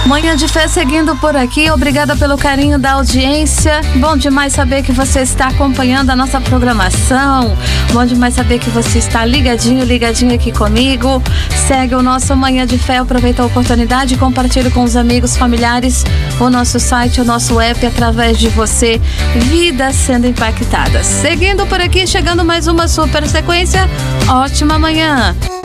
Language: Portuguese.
Manhã de Fé seguindo por aqui, obrigada pelo carinho da audiência. Bom demais saber que você está acompanhando a nossa programação. Bom demais saber que você está ligadinho aqui comigo. Segue o nosso Manhã de Fé, aproveita a oportunidade e compartilhe com os amigos, familiares, o nosso site, o nosso app, através de você, vidas sendo impactadas. Seguindo por aqui, chegando mais uma super sequência. Ótima manhã!